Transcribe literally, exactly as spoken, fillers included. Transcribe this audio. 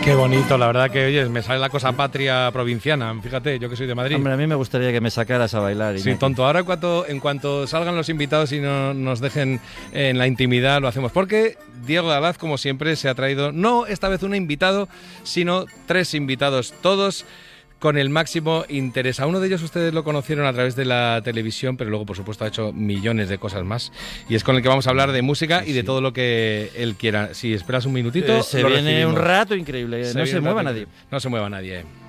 Qué bonito, la verdad que, oye, me sale la cosa patria provinciana, fíjate, yo que soy de Madrid. Hombre, a mí me gustaría que me sacaras a bailar. Sí, tonto, ahora en cuanto, en cuanto salgan los invitados y no, nos dejen en la intimidad, lo hacemos, porque Diego Dalaz, como siempre, se ha traído, no esta vez un invitado, sino tres invitados, todos con el máximo interés. A uno de ellos ustedes lo conocieron a través de la televisión, pero luego, por supuesto, ha hecho millones de cosas más. Y es con el que vamos a hablar de música sí, y de sí. todo lo que él quiera. Si esperas un minutito, eh, se lo viene recibimos. Un rato increíble. Se no se mueva nadie. No se mueva nadie.